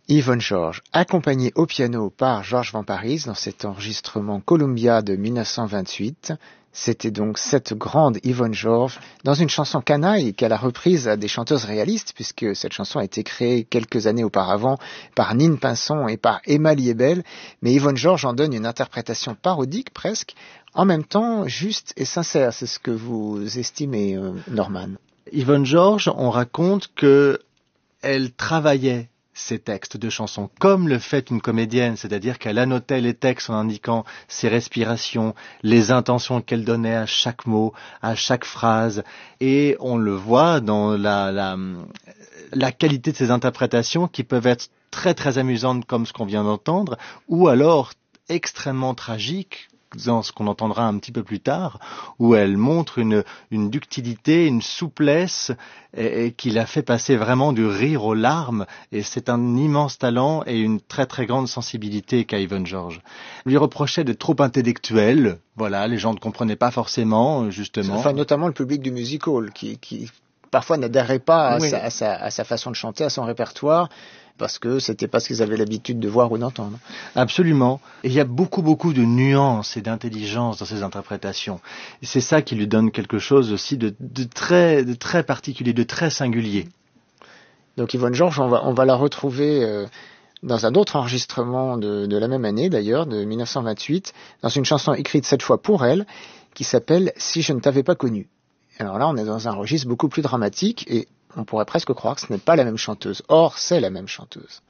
Yvonne Georges, accompagnée au piano par Georges Van Parijs dans cet enregistrement Columbia de 1928. C'était donc cette grande Yvonne Georges dans une chanson canaille qu'elle a reprise à des chanteuses réalistes, puisque cette chanson a été créée quelques années auparavant par Nine Pinson et par Emma Liebel. Mais Yvonne Georges en donne une interprétation parodique presque, en même temps juste et sincère. C'est ce que vous estimez, Norman. Yvonne Georges, on raconte que elle travaillait ses textes de chansons, comme le fait une comédienne, c'est-à-dire qu'elle annotait les textes en indiquant ses respirations, les intentions qu'elle donnait à chaque mot, à chaque phrase, et on le voit dans la qualité de ses interprétations qui peuvent être très très amusantes comme ce qu'on vient d'entendre, ou alors extrêmement tragiques, dans ce qu'on entendra un petit peu plus tard, où elle montre une ductilité, une souplesse, et qui la fait passer vraiment du rire aux larmes, et c'est un immense talent et une très très grande sensibilité qu'a Yvonne Georges. Lui reprochait d'être trop intellectuel, voilà, les gens ne comprenaient pas forcément, justement. Enfin, notamment le public du music hall, qui parfois n'adhérait pas Oui. à sa façon de chanter, à son répertoire, parce que c'était pas ce qu'ils avaient l'habitude de voir ou d'entendre. Absolument. Et il y a beaucoup de nuances et d'intelligence dans ses interprétations. Et c'est ça qui lui donne quelque chose aussi de très particulier, de très singulier. Donc Yvonne Georges, on va la retrouver dans un autre enregistrement de la même année d'ailleurs, de 1928, dans une chanson écrite cette fois pour elle, qui s'appelle « Si je ne t'avais pas connu ». Alors là, on est dans un registre beaucoup plus dramatique et on pourrait presque croire que ce n'est pas la même chanteuse. Or, c'est la même chanteuse.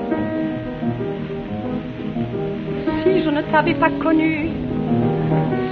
Si je ne t'avais pas connu,